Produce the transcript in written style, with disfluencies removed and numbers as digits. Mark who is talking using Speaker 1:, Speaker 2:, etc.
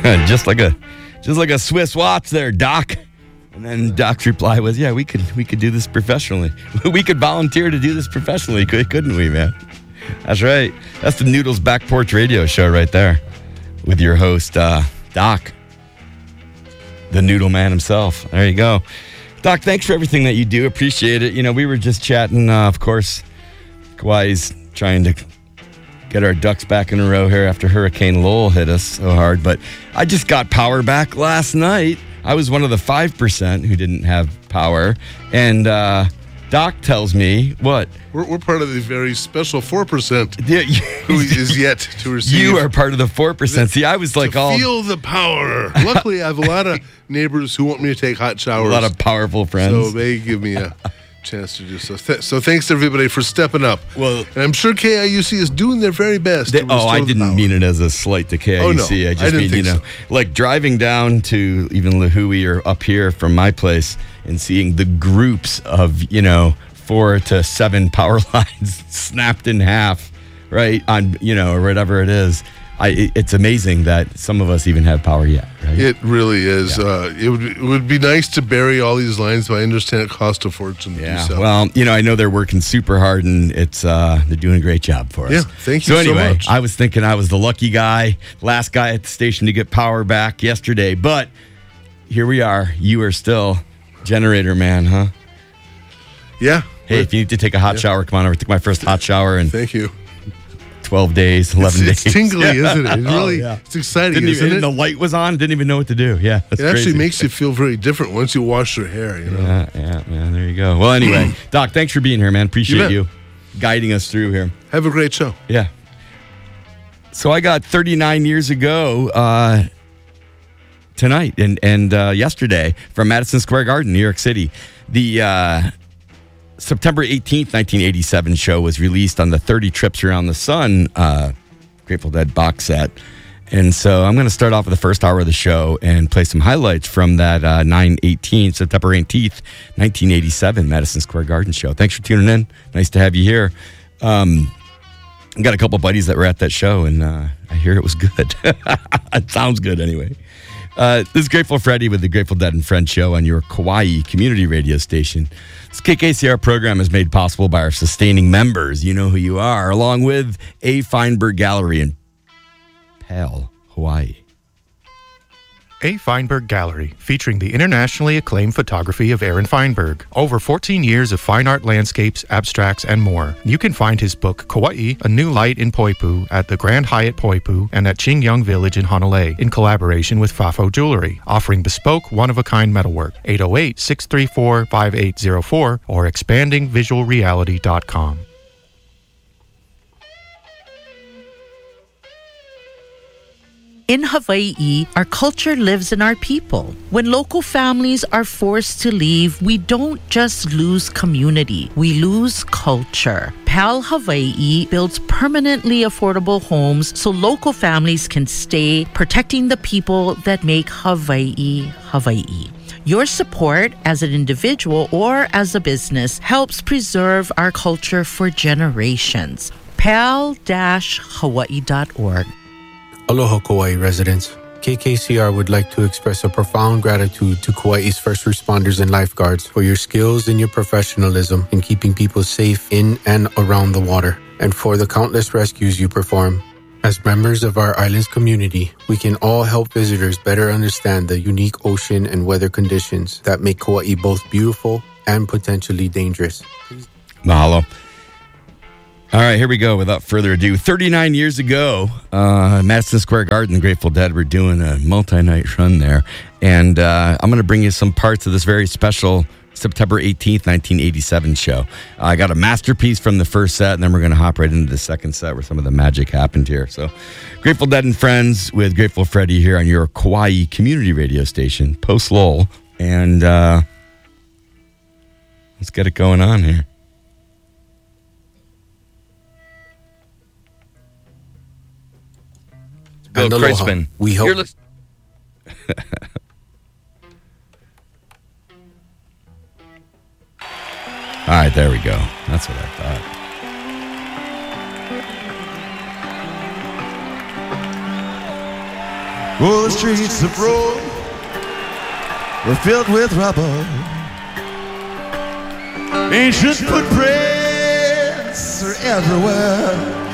Speaker 1: just like a Swiss watch there, Doc. And then Doc's reply was, "Yeah, we could do this professionally. We could volunteer to do this professionally, couldn't we, man?" That's right. That's the Noodles Back Porch Radio Show right there, with your host Doc, the Noodle Man himself. There you go, Doc. Thanks for everything that you do. Appreciate it. You know, we were just chatting. Of course, Kauai's trying to get our ducks back in a row here after Hurricane Lowell hit us so hard. But I just got power back last night. I was one of the 5% who didn't have power. And Doc tells me, what?
Speaker 2: We're part of the very special 4% who is yet to receive.
Speaker 1: You are part of the 4%. See, I was like
Speaker 2: feel the power. Luckily, I have a lot of neighbors who want me to take hot showers.
Speaker 1: A lot of powerful friends.
Speaker 2: So they give me a chance to do so. So thanks everybody for stepping up.
Speaker 1: Well,
Speaker 2: and I'm sure KIUC is doing their very best.
Speaker 1: I didn't mean it as a slight to KIUC.
Speaker 2: Oh, no,
Speaker 1: I just mean, like driving down to even Lihue or up here from my place and seeing the groups of, 4 to 7 power lines snapped in half, right? On, or whatever it is. It's amazing that some of us even have power yet, right?
Speaker 2: It really is.
Speaker 1: Yeah.
Speaker 2: It would be nice to bury all these lines, but I understand it costs a fortune to do so.
Speaker 1: Well, I know they're working super hard, and it's they're doing a great job for us.
Speaker 2: Yeah, thank you so much.
Speaker 1: I was thinking I was the lucky guy, last guy at the station to get power back yesterday, but here we are. You are still generator man, huh?
Speaker 2: Yeah.
Speaker 1: Hey, if you need to take a hot shower, come on over. I took my first hot shower in
Speaker 2: Thank you.
Speaker 1: 12 days, 11 days.
Speaker 2: It's tingly, isn't it? It really, it's exciting, isn't it?
Speaker 1: The light was on, didn't even know what to do. Yeah,
Speaker 2: it actually makes you feel very different once you wash your hair,
Speaker 1: Yeah, there you go. Well, anyway, Doc, thanks for being here, man. Appreciate you guiding us through here.
Speaker 2: Have a great show.
Speaker 1: Yeah. So I got 39 years ago tonight and yesterday from Madison Square Garden, New York City. The September 18th, 1987 show was released on the 30 Trips Around the Sun Grateful Dead box set. And so I'm going to start off with the first hour of the show and play some highlights from that September 18th, 1987 Madison Square Garden show. Thanks for tuning in. Nice to have you here. I got a couple buddies that were at that show, and I hear it was good. It sounds good anyway. This is Grateful Freddy with the Grateful Dead and Friends show on your Kauai community radio station. This KKCR program is made possible by our sustaining members. You know who you are, along with A. Feinberg Gallery in Pale, Hawaii.
Speaker 3: A. Feinberg Gallery, featuring the internationally acclaimed photography of Aaron Feinberg. Over 14 years of fine art landscapes, abstracts, and more. You can find his book, Kauai, A New Light in Poipu, at the Grand Hyatt Poipu and at Qingyang Village in Honolulu, in collaboration with Fafo Jewelry, offering bespoke, one-of-a-kind metalwork. 808-634-5804 or expandingvisualreality.com.
Speaker 4: In Hawaii, our culture lives in our people. When local families are forced to leave, we don't just lose community, we lose culture. PAL Hawaii builds permanently affordable homes so local families can stay, protecting the people that make Hawaii, Hawaii. Your support as an individual or as a business helps preserve our culture for generations. PAL-Hawaii.org.
Speaker 5: Aloha, Kauai residents. KKCR would like to express a profound gratitude to Kauai's first responders and lifeguards for your skills and your professionalism in keeping people safe in and around the water, and for the countless rescues you perform. As members of our island's community, we can all help visitors better understand the unique ocean and weather conditions that make Kauai both beautiful and potentially dangerous.
Speaker 1: Mahalo. All right, here we go. Without further ado, 39 years ago, Madison Square Garden, Grateful Dead were doing a multi-night run there. And I'm going to bring you some parts of this very special September 18th, 1987 show. I got a masterpiece from the first set, and then we're going to hop right into the second set where some of the magic happened here. So Grateful Dead and Friends with Grateful Freddy here on your Kauai community radio station, Post Lowell. And let's get it going on here.
Speaker 5: Bill Kritzman. We hope.
Speaker 1: All right, there we go. That's what I thought.
Speaker 6: Oh, the streets of Rome were filled with rubble. Ancient footprints are everywhere.